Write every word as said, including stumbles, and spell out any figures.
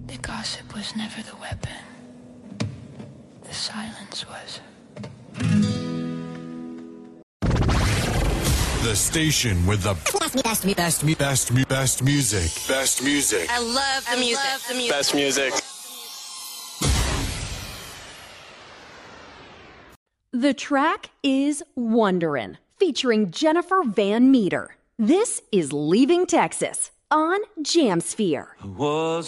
The gossip was never the weapon. The silence was. The station with the best, best, best, best, best music. Best music. I love the I music. love the music. Best music. The track is Wonderin', featuring Jennifer Van Meter. This is Leaving Texas on Jamsphere. Was